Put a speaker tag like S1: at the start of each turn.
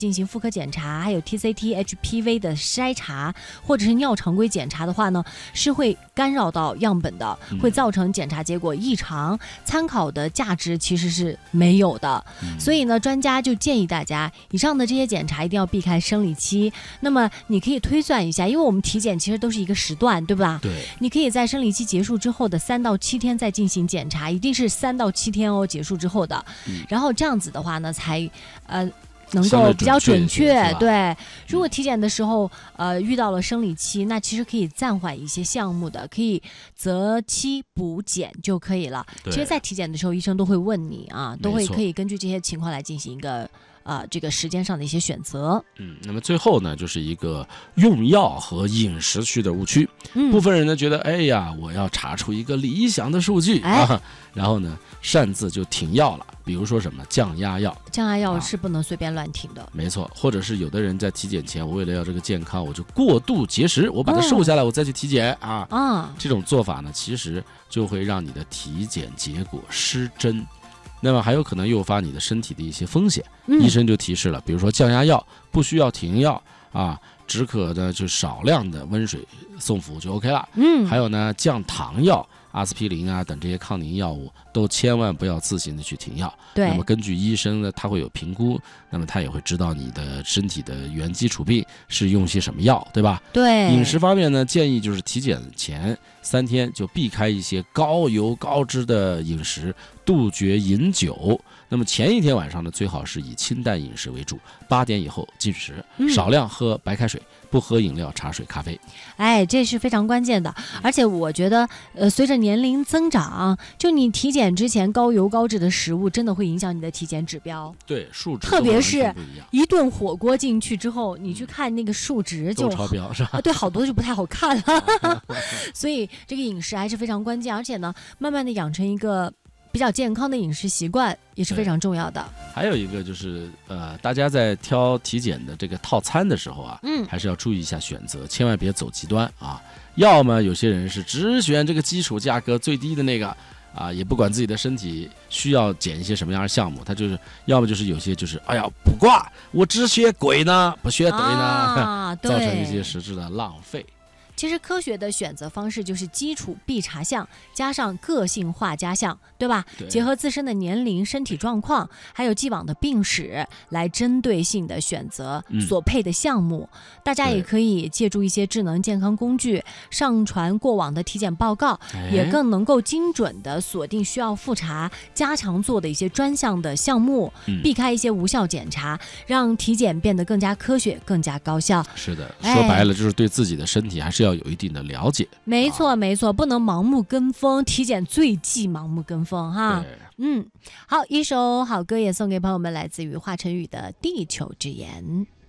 S1: 进行妇科检查，还有 TCT、HPV 的筛查，或者是尿常规检查的话呢，是会干扰到样本的，会造成检查结果异常，参考的价值其实是没有的。所以呢，专家就建议大家，以上的这些检查一定要避开生理期。那么你可以推算一下，因为我们体检其实都是一个时段，对吧？
S2: 对。
S1: 你可以在生理期结束之后的3到7天再进行检查，一定是3到7天哦，结束之后的。然后这样子的话呢，才能够比较准确。对，如果体检的时候遇到了生理期，那其实可以暂缓一些项目的，可以择期补检就可以了。其实在体检的时候，医生都会问你啊，都会可以根据这些情况来进行一个这个时间上的一些选择。
S2: 那么最后呢，就是一个用药和饮食区的误区。部分人呢觉得，哎呀，我要查出一个理想的数据然后呢擅自就停药了。比如说什么降压药，
S1: 降压药是不能随便乱停的。
S2: 没错，或者是有的人在体检前，我为了要这个健康，我就过度节食，我把它瘦下来，我再去体检这种做法呢，其实就会让你的体检结果失真。那么还有可能诱发你的身体的一些风险。医生就提示了，比如说降压药不需要停药只可呢就少量的温水送服就 OK 了。还有呢降糖药，阿司匹林等这些抗凝药物都千万不要自行的去停药。
S1: 对。
S2: 那么根据医生呢，他会有评估，那么他也会知道你的身体的原基础病是用些什么药，对吧？
S1: 对。
S2: 饮食方面呢，建议就是体检前3天就避开一些高油高脂的饮食，杜绝饮酒。那么前一天晚上呢，最好是以清淡饮食为主，8点以后进食，少量喝白开水，不喝饮料、茶水、咖啡。
S1: 这是非常关键的。而且我觉得随着年龄增长，就你体检之前高油高脂的食物真的会影响你的体检指标。
S2: 对，数值
S1: 特别是一顿火锅进去之后，你去看那个数值就
S2: 都超标是吧？
S1: 对，好多就不太好看了。所以这个饮食还是非常关键，而且呢，慢慢的养成一个比较健康的饮食习惯也是非常重要的。
S2: 还有一个就是大家在挑体检的这个套餐的时候还是要注意一下选择，千万别走极端要么有些人是只选这个基础价格最低的那个也不管自己的身体需要减一些什么样的项目，他就是要么就是有些就是哎呀卜卦，我只学鬼呢，不学对呢，造成一些实质的浪费。
S1: 其实科学的选择方式就是基础必查项加上个性化加项，对吧？结合自身的年龄、身体状况，还有既往的病史，来针对性的选择所配的项目。大家也可以借助一些智能健康工具，上传过往的体检报告，也更能够精准的锁定需要复查、加强做的一些专项的项目，避开一些无效检查，让体检变得更加科学、更加高效。
S2: 是的，说白了就是对自己的身体还是要有一定的了解。
S1: 没错没错，不能盲目跟风，体检最忌盲目跟风哈。好，一首好歌也送给朋友们，来自于华晨宇的《地球之眼》。